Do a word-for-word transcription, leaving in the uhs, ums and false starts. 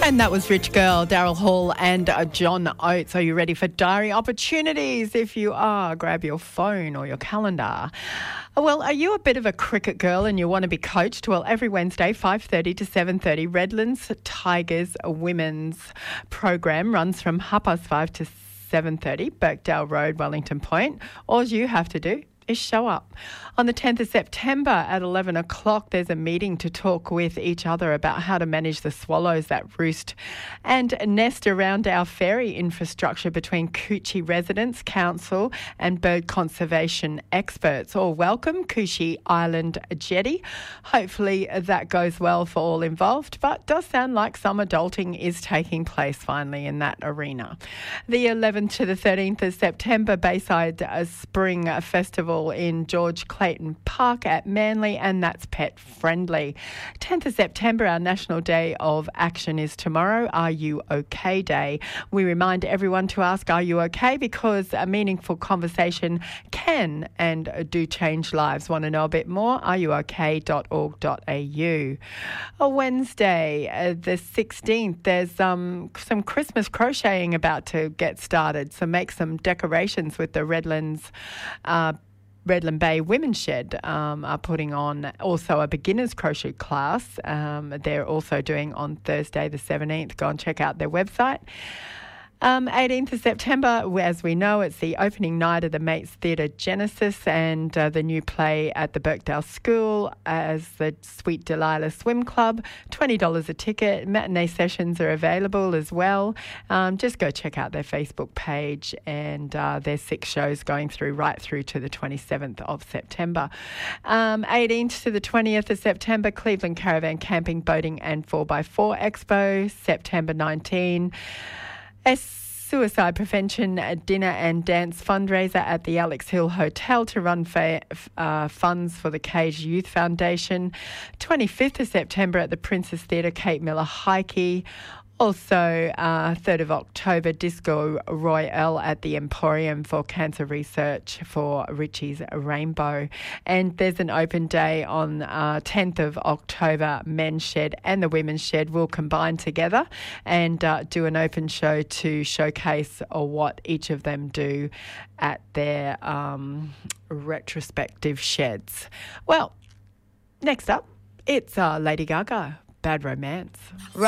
And that was Rich Girl, Daryl Hall and uh, John Oates. Are you ready for diary opportunities? If you are, grab your phone or your calendar. Well, are you a bit of a cricket girl and you want to be coached? Well, every Wednesday, five thirty to seven thirty, Redlands Tigers Women's program runs from half past five to seven thirty, Birkdale Road, Wellington Point. All you have to do is show up. On the tenth of September at eleven o'clock, there's a meeting to talk with each other about how to manage the swallows that roost and nest around our ferry infrastructure between Coochie residents, council and bird conservation experts. All welcome, Coochie Island Jetty. Hopefully that goes well for all involved, but it does sound like some adulting is taking place finally in that arena. The eleventh to the thirteenth of September, Bayside uh, Spring Festival in George Clayton Park at Manly, and that's pet friendly. tenth of September, our National Day of Action is tomorrow, Are You OK Day. We remind everyone to ask, are you okay? Because a meaningful conversation can and do change lives. Want to know a bit more? are you okay dot org dot a u. A Wednesday, uh, the sixteenth, there's um, some Christmas crocheting about to get started, so make some decorations with the Redlands uh, Redland Bay Women's Shed um, are putting on also a beginner's crochet class. Um, they're also doing on Thursday the seventeenth. Go and check out their website. Um, eighteenth of September, as we know, it's the opening night of the Mates Theatre Genesis and uh, the new play at the Birkdale School as the Sweet Delilah Swim Club. twenty dollars a ticket. Matinee sessions are available as well. Um, just go check out their Facebook page, and uh, there's six shows going through right through to the twenty-seventh of September. Um, eighteenth to the twentieth of September, Cleveland Caravan Camping, Boating and four by four Expo. September nineteenth. A suicide prevention dinner and dance fundraiser at the Alex Hill Hotel to run fa- uh, funds for the Cage Youth Foundation. twenty-fifth of September at the Princess Theatre, Kate Miller Heike. Also, uh, third of October, Disco Royale at the Emporium for cancer research for Richie's Rainbow. And there's an open day on uh, tenth of October. Men's Shed and the Women's Shed will combine together and uh, do an open show to showcase uh, what each of them do at their um, retrospective sheds. Well, next up, it's uh, Lady Gaga, Bad Romance.